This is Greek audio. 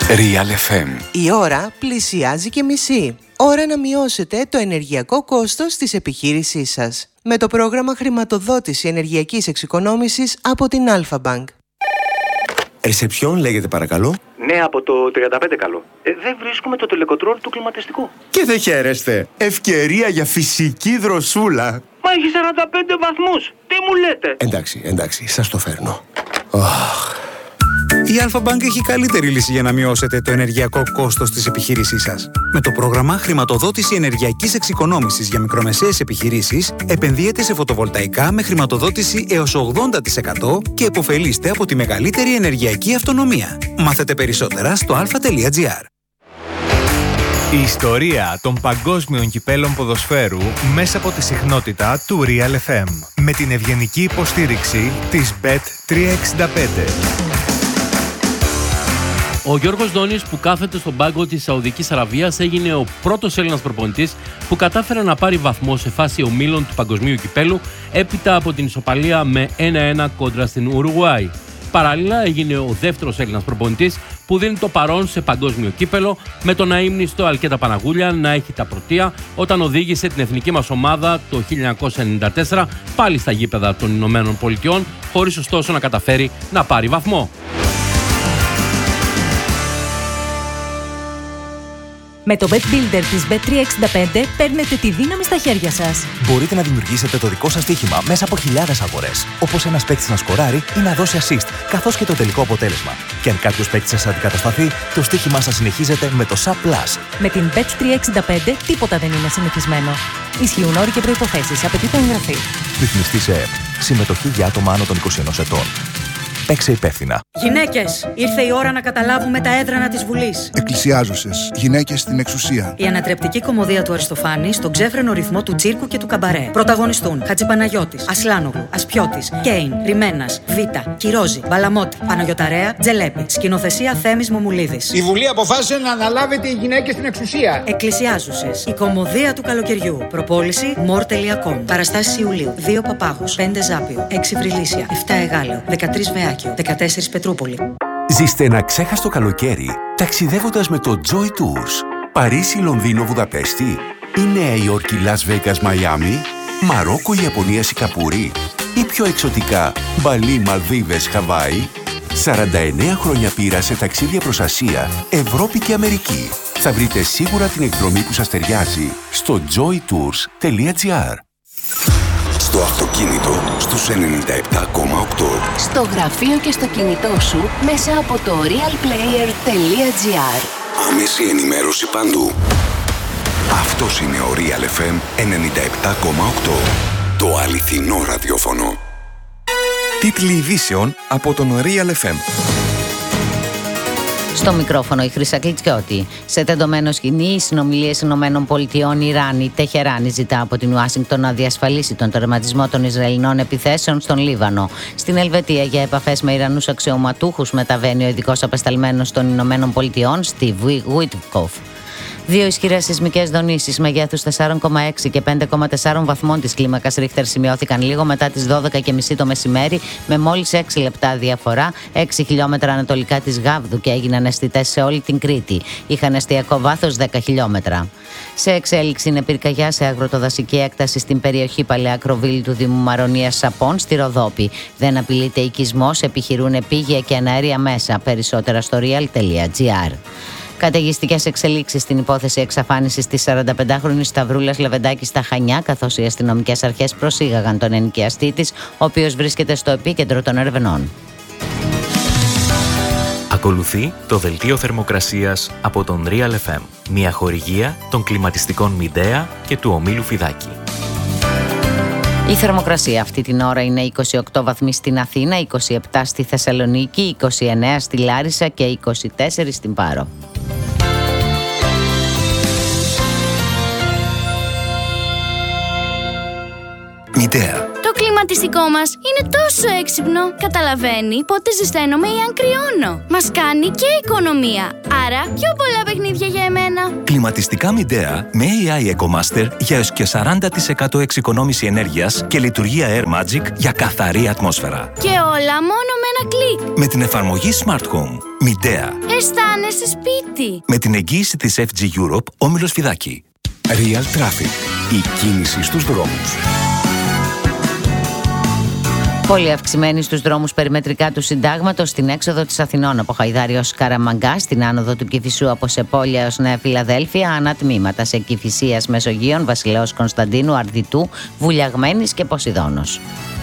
Real FM. Η ώρα πλησιάζει και μισή. Ώρα να μειώσετε το ενεργειακό κόστος της επιχείρησής σας. Με το πρόγραμμα χρηματοδότηση ενεργειακής εξοικονόμησης από την Alpha Bank. Ρεσεψιόν λέγεται παρακαλώ. Ναι, από το 35 καλό. Δεν βρίσκουμε το τελεκοτρόλ του κλιματιστικού. Και δεν χαίρεστε. Ευκαιρία για φυσική δροσούλα. Μα έχει 45 βαθμούς. Τι μου λέτε? Εντάξει, σας το φέρνω. Η Alpha Bank έχει καλύτερη λύση για να μειώσετε το ενεργειακό κόστος της επιχείρησής σας. Με το πρόγραμμα χρηματοδότηση ενεργειακής εξοικονόμησης για μικρομεσαίες επιχειρήσεις, επενδύετε σε φωτοβολταϊκά με χρηματοδότηση έως 80% και επωφελείστε από τη μεγαλύτερη ενεργειακή αυτονομία. Μάθετε περισσότερα στο alpha.gr. Η ιστορία των παγκόσμιων κυπέλων ποδοσφαίρου μέσα από τη συχνότητα του Real FM. Με την ευγενική υποστήριξη της Bet365. Ο Γιώργος Δόνης, που κάθεται στον πάγκο της Σαουδικής Αραβίας, έγινε ο πρώτος Έλληνας προπονητής που κατάφερε να πάρει βαθμό σε φάση ομίλων του παγκοσμίου κυπέλου έπειτα από την ισοπαλία με 1-1 κόντρα στην Ουρουγουάη. Παράλληλα, έγινε ο δεύτερος Έλληνας προπονητής που δίνει το παρόν σε παγκόσμιο κύπελο, με τον αείμνηστο Αλκέτα Παναγούλια να έχει τα πρωτεία όταν οδήγησε την εθνική μας ομάδα το 1994 πάλι στα γήπεδα των Ηνωμένων Πολιτειών, χωρίς ωστόσο να καταφέρει να πάρει βαθμό. Με το Bet Builder της Bet365 παίρνετε τη δύναμη στα χέρια σας. Μπορείτε να δημιουργήσετε το δικό σας στοίχημα μέσα από χιλιάδες αγορές. Όπως ένας παίκτης να σκοράρει ή να δώσει assist, καθώς και το τελικό αποτέλεσμα. Και αν κάποιος παίκτης σας αντικατασταθεί, το στοίχημά σας συνεχίζεται με το SAP+. Με την Bet365 τίποτα δεν είναι συνηθισμένο. Ισχύουν όροι και προϋποθέσεις. Απαιτείται εγγραφή. Ρυθμιστή σε ΕΕΠ. Συμμετοχή για άτομα άνω των 21 ετών. Παίξε υπεύθυνα. Γυναίκες, ήρθε η ώρα να καταλάβουμε τα έδρανα της Βουλής. Εκκλησιάζωσες, γυναίκες στην εξουσία. Η ανατρεπτική κωμωδία του Αριστοφάνη στον ξέφρενο ρυθμό του τσίρκου και του καμπαρέ. Πρωταγωνιστούν Χατζηπαναγιώτης, Ασλάνογλου, Ασπιώτης, Κέιν, Ρημένας, Βίτα, Κυρόζη, Μπαλαμότη, Παναγιωταρέα, Τζελέπη. Σκηνοθεσία Θέμης Μομουλίδης. Η Βουλή αποφάσισε να αναλάβετε οι γυναίκες στην εξουσία. Εκκλησιάζωσες, η κωμωδία του καλοκαιριού. Προπόληση more.com. Παραστάσεις Ιουλίου. 2 Παπάγους, 5 Ζάπιο, 6 Βρυλίσια, 7 Εγάλεο, 13 Βεάκιο, 14 Πετρούπολη. Ζήστε ένα ξέχαστο καλοκαίρι ταξιδεύοντας με το Joy Tours. Παρίσι, Λονδίνο, Βουδαπέστη ή Νέα Υόρκη, Λας Βέγκας, Μαϊάμι, Μαρόκο, Ιαπωνία, Σικαπούρη ή πιο εξωτικά Μπαλί, Μαλδίβες, Χαβάη. 49 χρόνια πείρα σε ταξίδια προς Ασία, Ευρώπη και Αμερική. Θα βρείτε σίγουρα την εκδρομή που σας ταιριάζει στο joytours.gr. Στο αυτοκίνητο στους 97,8. Στο γραφείο και στο κινητό σου μέσα από το realplayer.gr. Άμεση ενημέρωση παντού. Αυτός είναι ο Real FM 97,8. Το αληθινό ραδιόφωνο. Τίτλοι ειδήσεων από τον Real FM. Στο μικρόφωνο η Χρύσα Κλιτσιώτη. Σε τεντωμένο σκηνή, οι συνομιλίες ΗΠΑ-Ιράν. Η Τεχεράνη ζητά από την Ουάσιγκτον να διασφαλίσει τον τερματισμό των Ισραηλινών επιθέσεων στον Λίβανο. Στην Ελβετία, για επαφές με Ιρανούς αξιωματούχους, μεταβαίνει ο ειδικός απεσταλμένος των ΗΠΑ, Steve Witkoff. 2 ισχυρές σεισμικές δονήσεις μεγέθους 4,6 και 5,4 βαθμών της κλίμακας Ρίχτερ σημειώθηκαν λίγο μετά τις 12:30 το μεσημέρι, με μόλις 6 λεπτά διαφορά, 6 χιλιόμετρα ανατολικά της Γάβδου, και έγιναν αισθητές σε όλη την Κρήτη. Είχαν εστιακό βάθος 10 χιλιόμετρα. Σε εξέλιξη είναι πυρκαγιά σε αγροτοδασική έκταση στην περιοχή Παλαιά Ακροβίλη του Δήμου Μαρονίας Σαπών στη Ροδόπη. Δεν απειλείται οικισμός, επιχειρούν επίγεια και αναέρια μέσα. Περισσότερα στο real.gr. Καταιγιστικές εξελίξεις στην υπόθεση εξαφάνισης της 45χρονης Σταυρούλας Λεβεντάκη στα Χανιά, καθώς οι αστυνομικές αρχές προσήγαγαν τον ενοικιαστή της, ο οποίος βρίσκεται στο επίκεντρο των ερευνών. Ακολουθεί το δελτίο θερμοκρασίας από τον Real FM, μια χορηγία των κλιματιστικών Μιντέα και του ομίλου Φιδάκη. Η θερμοκρασία αυτή την ώρα είναι 28 βαθμοί στην Αθήνα, 27 στη Θεσσαλονίκη, 29 στη Λάρισα και 24 στην Πάρο. Μιντέα. Το κλιματιστικό μας είναι τόσο έξυπνο. Καταλαβαίνει πότε ζεσταίνομαι ή αν κρυώνω. Μας κάνει και οικονομία. Άρα πιο πολλά παιχνίδια για εμένα. Κλιματιστικά Μιντέα με AI EcoMaster για έως και 40% εξοικονόμηση ενέργειας και λειτουργία Air Magic για καθαρή ατμόσφαιρα. Και όλα μόνο με ένα κλικ. Με την εφαρμογή Smart Home. Midea. Αισθάνεσαι σπίτι. Με την εγγύηση της FG Europe, όμιλος Φιδάκη. Real Traffic. Η κίνηση στους δρόμους. Πολύ αυξημένη στους δρόμους περιμετρικά του Συντάγματος, στην έξοδο της Αθηνών από Χαϊδάρη ως Καραμαγκά, στην άνοδο του Κηφισού από Σεπόλια ως Νέα Φιλαδέλφια, ανατμήματα σε Κηφισίας Μεσογείων, Βασιλέως Κωνσταντίνου, Αρδιτού, Βουλιαγμένης και Ποσειδώνος.